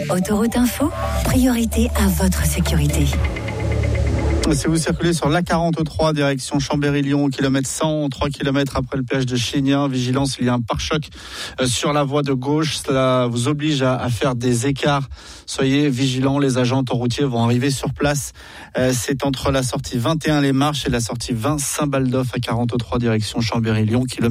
Autoroute Info, priorité à votre sécurité. Si vous circulez sur l'A43 direction Chambéry-Lyon au kilomètre 100, 3 km après le péage de Chignin, vigilance, il y a un pare-choc sur la voie de gauche. Cela vous oblige à faire des écarts. Soyez vigilants, les agents autoroutiers vont arriver sur place. C'est entre la sortie 21 Les Marches et la sortie 20 Saint-Baldoff à 43 direction Chambéry-Lyon, kilomètre